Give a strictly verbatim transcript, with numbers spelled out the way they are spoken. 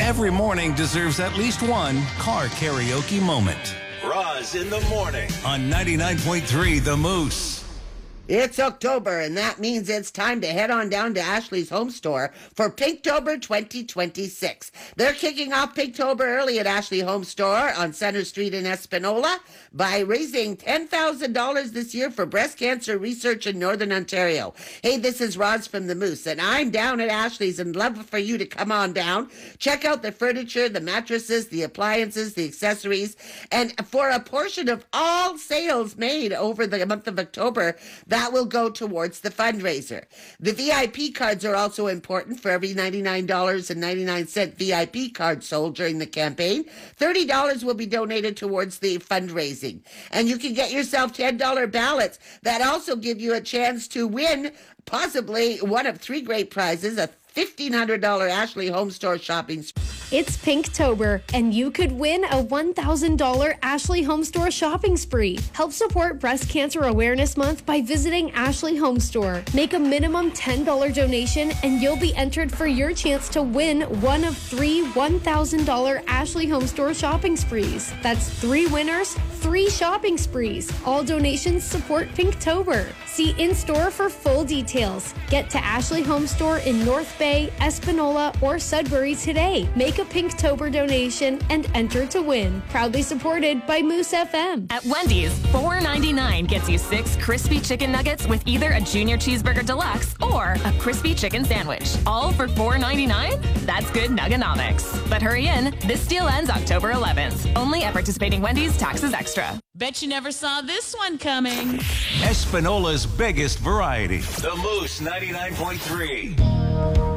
Every morning deserves at least one car karaoke moment. Roz in the morning On ninety-nine point three The Moose. It's October, and that means it's time to head on down to Ashley's Home Store for Pinktober twenty twenty-six. They're kicking off Pinktober early at Ashley Home Store on Center Street in Espanola by raising ten thousand dollars this year for breast cancer research in Northern Ontario. Hey, this is Roz from The Moose, and I'm down at Ashley's and love for you to come on down. Check out the furniture, the mattresses, the appliances, the accessories, and for a portion of all sales made over the month of October, that will go towards the fundraiser. The V I P cards are also important. For every ninety-nine dollars and ninety-nine cents V I P card sold during the campaign, thirty dollars will be donated towards the fundraising. And you can get yourself ten dollars ballots that also give you a chance to win possibly one of three great prizes, a fifteen hundred dollars Ashley Home Store shopping spree. It's Pinktober, and you could win a one thousand dollars Ashley Home Store shopping spree. Help support Breast Cancer Awareness Month by visiting Ashley Home Store. Make a minimum ten dollars donation, and you'll be entered for your chance to win one of three one thousand dollars Ashley Home Store shopping sprees. That's three winners, three shopping sprees. All donations support Pinktober. See in-store for full details. Get to Ashley Home Store in North Bay, Espanola, or Sudbury today. Make a Pinktober donation and enter to win. Proudly supported by Moose F M. At Wendy's, four ninety-nine gets you six crispy chicken nuggets with either a junior cheeseburger deluxe or a crispy chicken sandwich. All for four ninety-nine? That's good nuggonomics. But hurry in, this deal ends October eleventh. Only at participating Wendy's, taxes extra. Bet you never saw this one coming. Espanola's biggest variety. The Moose ninety-nine point three.